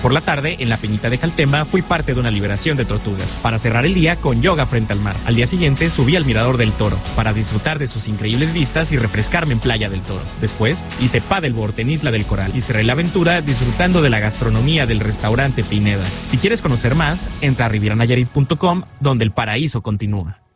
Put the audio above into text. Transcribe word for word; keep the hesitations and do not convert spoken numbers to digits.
Por la tarde, en la Peñita de Jaltemba, fui parte de una liberación de tortugas, para cerrar el día con yoga frente al mar. Al día siguiente, subí al Mirador del Toro, para disfrutar de sus increíbles vistas y refrescarme en Playa del Toro. Después, hice paddleboard en Isla del Coral y cerré la aventura disfrutando de la gastronomía del restaurante Pineda. Si quieres conocer más, entra a riviera nayarit punto com, donde el paraíso continúa.